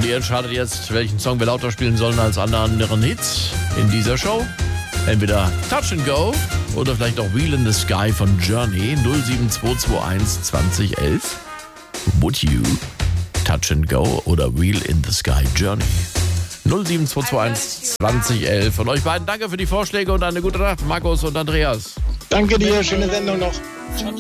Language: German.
Und ihr entscheidet jetzt, welchen Song wir lauter spielen sollen als alle anderen Hits in dieser Show. Entweder Touch and Go oder vielleicht auch Wheel in the Sky von Journey 07221 2011. Would you Touch and Go oder Wheel in the Sky Journey? 07221 2011. Von euch beiden danke für die Vorschläge und eine gute Nacht, Markus und Andreas. Danke dir, schöne Sendung noch. Ciao, ciao.